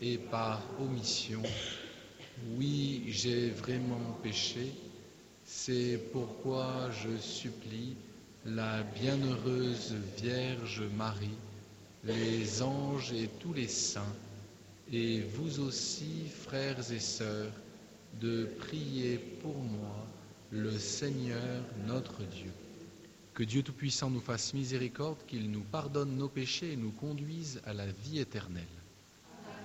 et par omission. Oui, j'ai vraiment péché. C'est pourquoi je supplie la bienheureuse Vierge Marie, les anges et tous les saints, et vous aussi, frères et sœurs, de prier pour moi, le Seigneur notre Dieu. Que Dieu Tout-Puissant nous fasse miséricorde, qu'il nous pardonne nos péchés et nous conduise à la vie éternelle.